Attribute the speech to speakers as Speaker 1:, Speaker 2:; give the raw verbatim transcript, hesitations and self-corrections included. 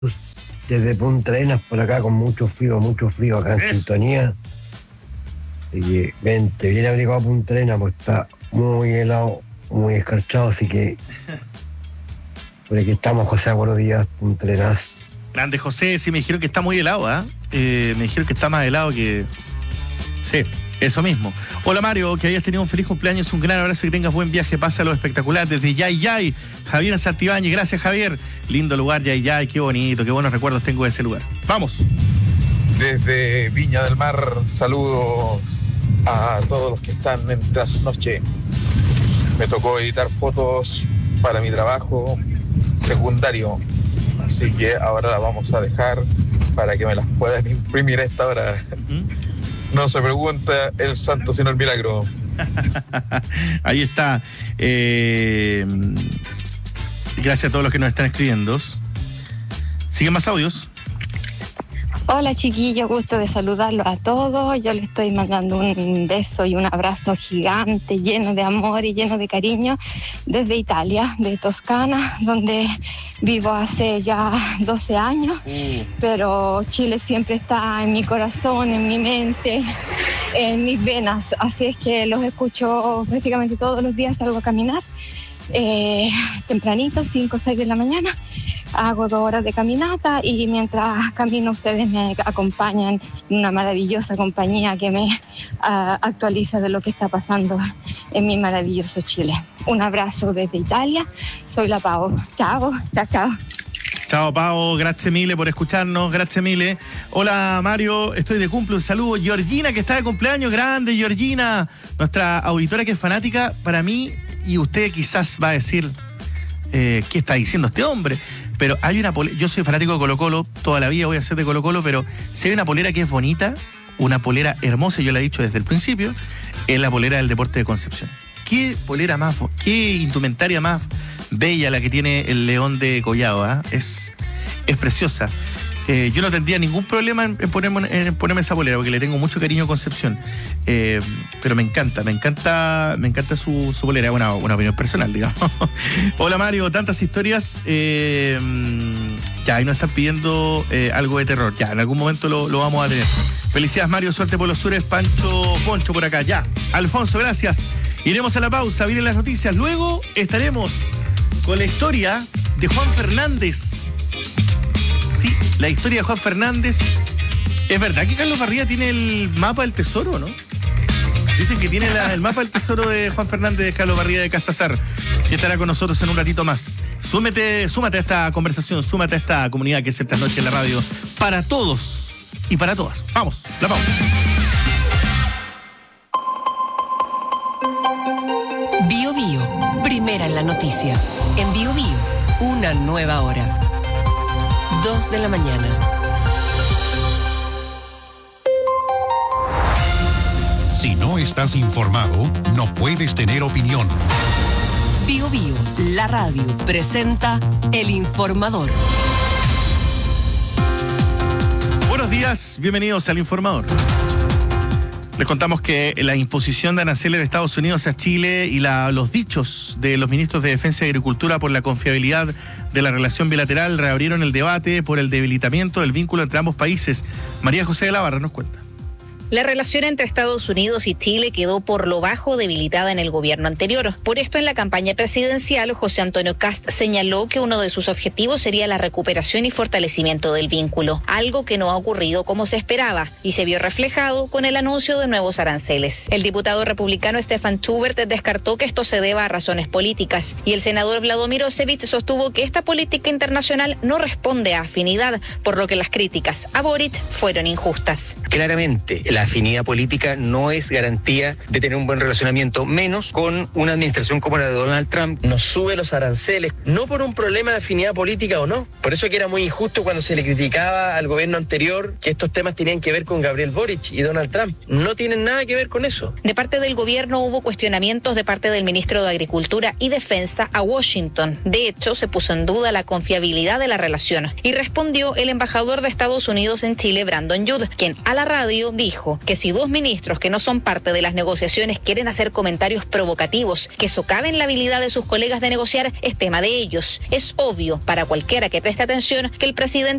Speaker 1: desde Punta Arenas por acá con mucho frío, mucho frío acá en
Speaker 2: Eso.
Speaker 1: sintonía. Y vente, bien abrigado a Punta Arenas, pues está muy helado, muy escarchado, así que por aquí estamos, José, buenos días, Punta Arenas.
Speaker 2: Grande José, sí me dijeron que está muy helado, ¿ah? ¿eh? Me dijeron que está más helado que... Sí, eso mismo. Hola Mario, que hayas tenido un feliz cumpleaños, un gran abrazo y que tengas buen viaje, pásalo espectacular desde Yay Yay, Javier Santibáñez, gracias Javier, lindo lugar Yay Yay, qué bonito, qué buenos recuerdos tengo de ese lugar. Vamos.
Speaker 3: Desde Viña del Mar, saludos a todos los que están en trasnoche. Me tocó editar fotos para mi trabajo secundario, así que ahora las vamos a dejar para que me las puedan imprimir a esta hora. Uh-huh. No se pregunta el santo sino el milagro.
Speaker 2: Ahí está. Eh, gracias a todos los que nos están escribiendo. ¿Siguen más audios?
Speaker 4: Hola chiquillos, gusto de saludarlos a todos. Yo les estoy mandando un beso y un abrazo gigante, lleno de amor y lleno de cariño, desde Italia, de Toscana, donde vivo hace ya doce años. Mm. Pero Chile siempre está en mi corazón, en mi mente, en mis venas. Así es que los escucho prácticamente todos los días, salgo a caminar. Eh, tempranito, cinco o seis de la mañana, hago dos horas de caminata y mientras camino ustedes me acompañan en una maravillosa compañía que me uh, actualiza de lo que está pasando en mi maravilloso Chile. Un abrazo desde Italia, soy la Pau. Chao, chao, chao.
Speaker 2: Chao Pau, gracias mille por escucharnos, gracias mille. Hola Mario, estoy de cumple, un saludo. Georgina, que está de cumpleaños, grande Georgina, nuestra auditora que es fanática, para mí, y usted quizás va a decir, eh, ¿qué está diciendo este hombre? Pero hay una polera, yo soy fanático de Colo Colo, toda la vida voy a ser de Colo Colo, pero si hay una polera que es bonita, una polera hermosa, yo la he dicho desde el principio, es la polera del Deporte de Concepción. ¿Qué polera más, qué indumentaria más bella la que tiene el León de Collado, ¿eh? es, es preciosa. Eh, yo no tendría ningún problema en, en, ponerme, en ponerme esa polera porque le tengo mucho cariño a Concepción, eh, pero me encanta, me encanta me encanta su, su polera, una, una opinión personal, digamos. Hola Mario, tantas historias, eh, ya, ahí nos están pidiendo eh, algo de terror, ya, en algún momento lo, lo vamos a tener. Felicidades Mario, suerte por los sures, Pancho Poncho por acá, ya. Alfonso, gracias. Iremos a la pausa, vienen las noticias, luego estaremos con la historia de Juan Fernández. Sí, la historia de Juan Fernández. ¿Es verdad que Carlos Barría tiene el mapa del tesoro, no? Dicen que tiene la, el mapa del tesoro de Juan Fernández de Carlos Barría de Casazar, que estará con nosotros en un ratito más. Súmete, súmate a esta conversación, súmate a esta comunidad que es esta noche en la radio, para todos y para todas. Vamos, la pausa.
Speaker 5: Bio Bio, primera en la noticia. En Bio Bio, una nueva hora. Dos de la mañana.
Speaker 6: Si no estás informado, no puedes tener opinión.
Speaker 5: Bio Bio, la radio, presenta El Informador.
Speaker 2: Buenos días, bienvenidos al Informador. Les contamos que la imposición de aranceles de Estados Unidos a Chile y la, los dichos de los ministros de Defensa y Agricultura por la confiabilidad de la relación bilateral reabrieron el debate por el debilitamiento del vínculo entre ambos países. María José de la Barra nos cuenta.
Speaker 7: La relación entre Estados Unidos y Chile quedó por lo bajo debilitada en el gobierno anterior. Por esto, en la campaña presidencial, José Antonio Kast señaló que uno de sus objetivos sería la recuperación y fortalecimiento del vínculo, algo que no ha ocurrido como se esperaba y se vio reflejado con el anuncio de nuevos aranceles. El diputado republicano Stefan Schubert descartó que esto se deba a razones políticas y el senador Vlado Mirosevic sostuvo que esta política internacional no responde a afinidad, por lo que las críticas a Boric fueron injustas.
Speaker 8: Claramente, la afinidad política no es garantía de tener un buen relacionamiento, menos con una administración como la de Donald Trump.
Speaker 9: Nos sube los aranceles, no por un problema de afinidad política o no. Por eso que era muy injusto cuando se le criticaba al gobierno anterior que estos temas tenían que ver con Gabriel Boric y Donald Trump. No tienen nada que ver con eso.
Speaker 7: De parte del gobierno hubo cuestionamientos de parte del ministro de Agricultura y Defensa a Washington. De hecho, se puso en duda la confiabilidad de la relación y respondió el embajador de Estados Unidos en Chile, Brandon Judd, quien a la radio dijo dijo que si dos ministros que no son parte de las negociaciones quieren hacer comentarios provocativos que socaven la habilidad de sus colegas de negociar, es tema de ellos. Es obvio para cualquiera que preste atención que el presidente